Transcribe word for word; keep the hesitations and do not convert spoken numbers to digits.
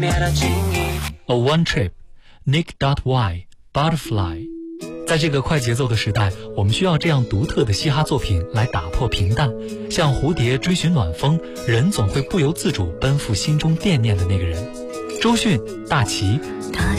A One Trip, Nick Y, Butterfly。 在这个快节奏的时代，我们需要这样独特的嘻哈作品来打破平淡，像蝴蝶追寻暖风，人总会不由自主奔赴心中惦念的那个人。周迅、大齐。 他